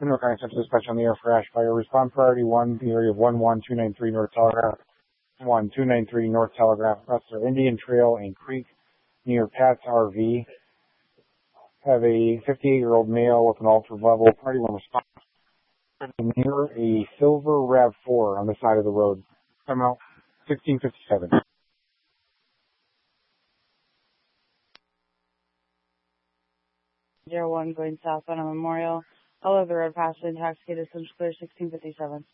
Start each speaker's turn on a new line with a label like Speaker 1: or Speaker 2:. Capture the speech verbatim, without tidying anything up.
Speaker 1: North Carolina Central Dispatch on the air for ash fire. Respond priority one, the area of one one two nine three North Telegraph, one two nine three North Telegraph, Wrestler Indian Trail and Creek near Pat's R V. Have a fifty-eight-year-old male with an altered level. Party one response near a silver RAV four on the side of the road. Come out sixteen fifty-seven.
Speaker 2: Zero one going southbound on Memorial. All of the road passed intoxicated, so clear sixteen fifty-seven.